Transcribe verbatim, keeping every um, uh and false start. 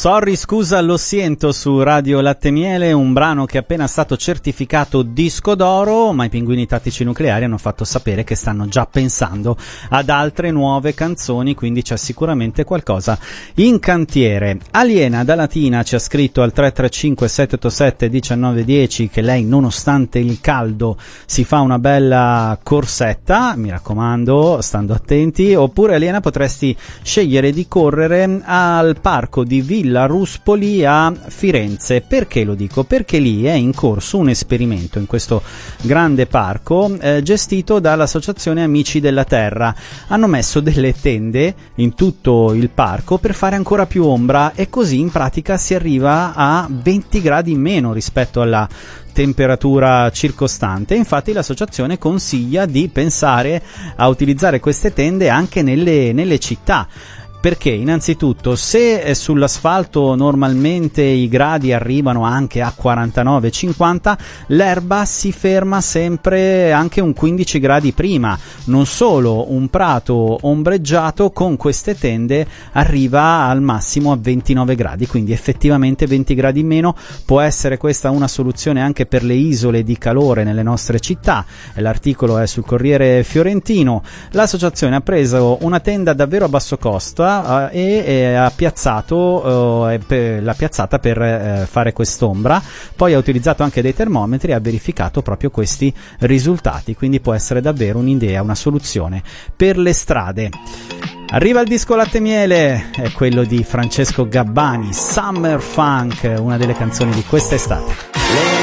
Sorry, scusa, lo sento su Radio Latte Miele, un brano che è appena stato certificato disco d'oro, ma i Pinguini Tattici Nucleari hanno fatto sapere che stanno già pensando ad altre nuove canzoni, quindi c'è sicuramente qualcosa in cantiere. Aliena da Latina ci ha scritto al tre tre cinque sette otto sette uno nove uno zero che lei, nonostante il caldo, si fa una bella corsetta, mi raccomando, stando attenti. Oppure, Aliena, potresti scegliere di correre al parco di Villa Ruspoli a Firenze. Perché lo dico? Perché lì è in corso un esperimento in questo grande parco eh, gestito dall'associazione Amici della Terra. Hanno messo delle tende in tutto il parco per fare ancora più ombra e così in pratica si arriva a venti gradi in meno rispetto alla temperatura circostante. Infatti l'associazione consiglia di pensare a utilizzare queste tende anche nelle, nelle città. Perché? Innanzitutto, se sull'asfalto normalmente i gradi arrivano anche a quarantanove cinquanta, l'erba si ferma sempre anche un quindici gradi prima. Non solo, un prato ombreggiato con queste tende arriva al massimo a ventinove gradi, quindi effettivamente venti gradi in meno. Può essere questa una soluzione anche per le isole di calore nelle nostre città. L'articolo è sul Corriere Fiorentino. L'associazione ha preso una tenda davvero a basso costo e, e ha piazzato uh, per, l'ha piazzata per uh, fare quest'ombra. Poi ha utilizzato anche dei termometri e ha verificato proprio questi risultati, quindi può essere davvero un'idea, una soluzione per le strade. Arriva il disco Latte Miele, è quello di Francesco Gabbani, Summer Funk, una delle canzoni di quest'estate.